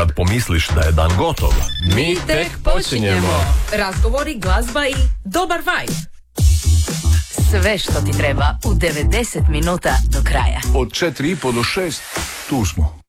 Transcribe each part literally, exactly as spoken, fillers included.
Kad pomisliš da je dan gotov, mi tek počinjemo. Razgovori, glazba i dobar vibe. Sve što ti treba u devedeset minuta do kraja. Od četiri i po do šest, tu smo.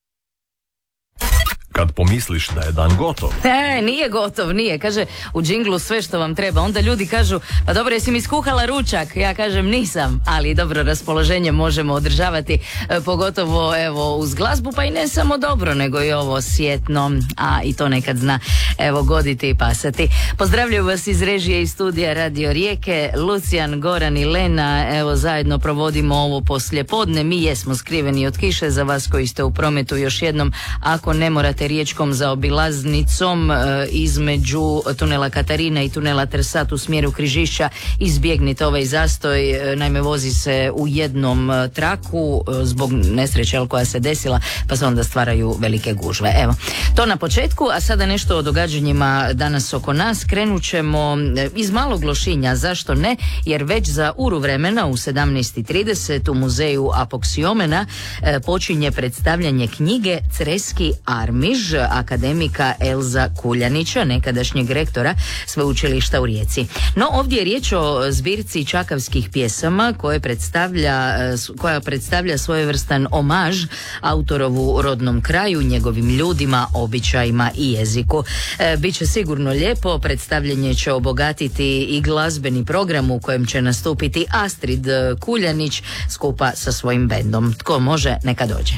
Kad pomisliš da je dan gotov. E, nije gotov, nije. Kaže u džinglu sve što vam treba. Onda ljudi kažu, pa dobro, jesi mi skuhala ručak? Ja kažem nisam, ali dobro raspoloženje možemo održavati, e, pogotovo evo uz glazbu, pa i ne samo dobro, nego i ovo sjetno, a i to nekad zna evo goditi i pasati. Pozdravljaju vas iz režije i studija Radio Rijeke, Lucijan, Goran i Lena. Evo zajedno provodimo ovo poslijepodne. Mi jesmo skriveni od kiše za vas koji ste u prometu. Još jednom, ako ne morate riječkom zaobilaznicom e, između tunela Katarina i tunela Trsat u smjeru Križišća, izbjegnite ovaj zastoj. E, naime vozi se u jednom e, traku e, zbog nesreće koja se desila, pa se onda stvaraju velike gužve. Evo, to na početku, a sada nešto o događanjima danas oko nas. Krenut ćemo e, iz Malog Lošinja, zašto ne, jer već za uru vremena u sedamnaest i trideset u muzeju Apoksiomena e, počinje predstavljanje knjige Creski Armiž akademika Elza Kuljanića, nekadašnjeg rektora sveučilišta u Rijeci. No ovdje je riječ o zbirci čakavskih pjesama koje predstavlja, koja predstavlja svojevrstan omaž autorovu rodnom kraju, njegovim ljudima, običajima i jeziku. E, Biće sigurno lijepo, predstavljanje će obogatiti i glazbeni program u kojem će nastupiti Astrid Kuljanić skupa sa svojim bendom. Tko može, neka dođe.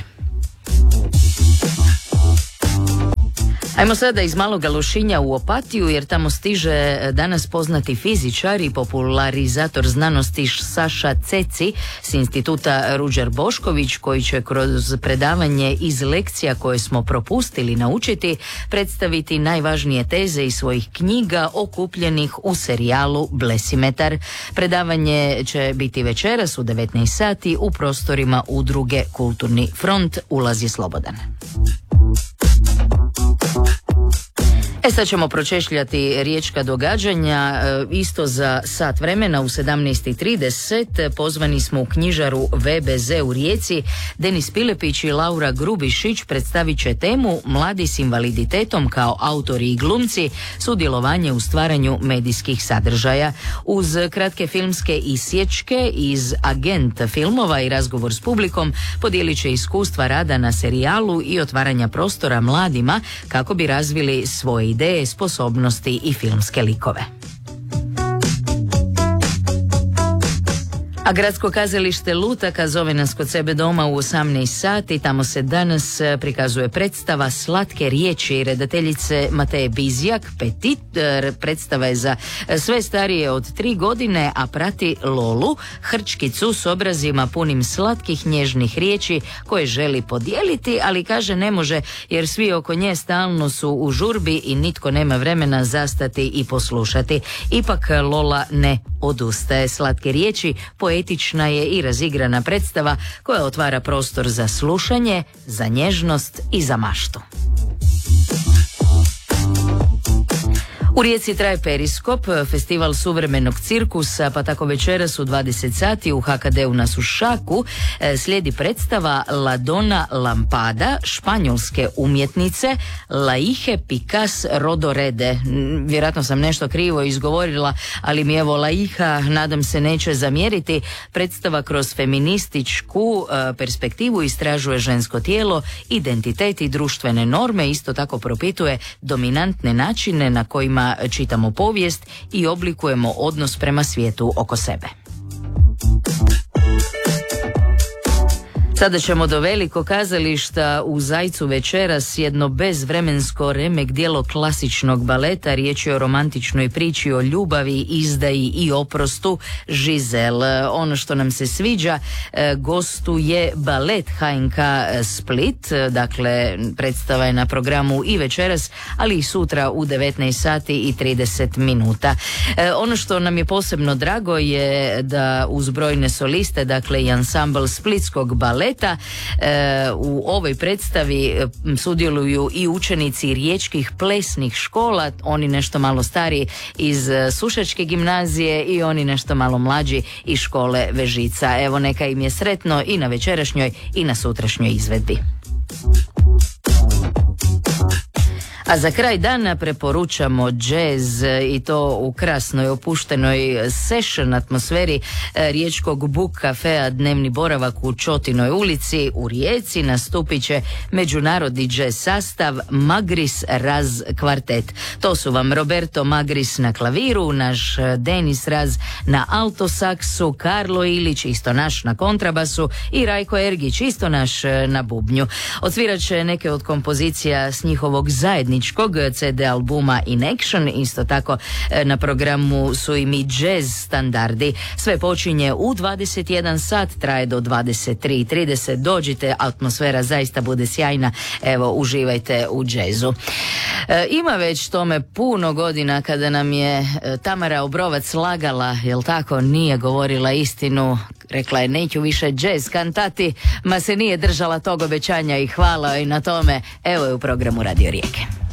Ajmo sada iz Maloga Lošinja u Opatiju, jer tamo stiže danas poznati fizičar i popularizator znanosti Saša Ceci s instituta Ruđer Bošković, koji će kroz predavanje iz lekcija koje smo propustili naučiti predstaviti najvažnije teze iz svojih knjiga okupljenih u serijalu Blesimetar. Predavanje će biti večeras u devetnaest sati u prostorima udruge Kulturni front. Ulaz je slobodan. E sad ćemo pročešljati riječka događanja, e, isto za sat vremena u sedamnaest i trideset pozvani smo u knjižaru V B Z u Rijeci. Denis Pilepić i Laura Grubišić predstavit će temu Mladi s invaliditetom kao autori i glumci, sudjelovanje u stvaranju medijskih sadržaja. Uz kratke filmske isječke iz Agent filmova i razgovor s publikom podijelit će iskustva rada na serijalu i otvaranja prostora mladima kako bi razvili svoje ideje, sposobnosti i filmske likove. A Gradsko kazalište Lutaka zove nas kod sebe doma u osamnaest sati. Tamo se danas prikazuje predstava Slatke riječi redateljice Mateje Bizjak, Petit. Predstava je za sve starije od tri godine, a prati Lolu, hrčkicu s obrazima punim slatkih nježnih riječi koje želi podijeliti, ali kaže ne može jer svi oko nje stalno su u žurbi i nitko nema vremena zastati i poslušati. Ipak Lola ne odustaje. Slatke riječi poetična je i razigrana predstava koja otvara prostor za slušanje, za nježnost i za maštu. U Rijeci traje Periskop, festival suvremenog cirkusa, pa tako večeras u dvadeset sati u H K D-u na Sušaku slijedi predstava La Dona Lampada španjolske umjetnice Laije Picas Rodorede. Vjerojatno sam nešto krivo izgovorila, ali mi evo Laiha nadam se neće zamjeriti. Predstava kroz feminističku perspektivu istražuje žensko tijelo, identitet i društvene norme, isto tako propituje dominantne načine na kojima čitamo povijest i oblikujemo odnos prema svijetu oko sebe. Sada ćemo do Velikog kazališta u Zajcu večeras, jedno bezvremensko remek djelo klasičnog baleta. Riječ je o romantičnoj priči o ljubavi, izdaji i oprostu Žizel. Ono što nam se sviđa, gostuje balet H N K Split, dakle predstava je na programu i večeras, ali i sutra u devetnaest sati i trideset minuta. Ono što nam je posebno drago je da uz brojne soliste, dakle i ansambl splitskog baleta, E, u ovoj predstavi sudjeluju i učenici riječkih plesnih škola, oni nešto malo stariji iz Sušačke gimnazije i oni nešto malo mlađi iz škole Vežica. Evo, neka im je sretno i na večerašnjoj i na sutrašnjoj izvedbi. A za kraj dana preporučamo džez i to u krasnoj opuštenoj session atmosferi riječkog Book Cafea Dnevni boravak u Čotinoj ulici u Rijeci. Nastupit će međunarodni džez sastav Magris Raz kvartet. To su vam Roberto Magris na klaviru, naš Denis Raz na altosaksu, Karlo Ilić isto naš na kontrabasu i Rajko Ergić isto naš na bubnju. Odsvirat će neke od kompozicija s njihovog zajedničkog ce de albuma In Action. Isto tako na programu su i mi jazz standardi. Sve počinje u dvadeset jedan sat, traje do dvadeset tri i trideset. Dođite, atmosfera zaista bude sjajna. Evo, uživajte u džezu. E, ima već tome puno godina kada nam je Tamara Obrovac lagala, jel tako, nije govorila istinu. Rekla je neću više džez kantati, ma se nije držala tog obećanja i hvala i na tome. Evo je u programu Radio Rijeke.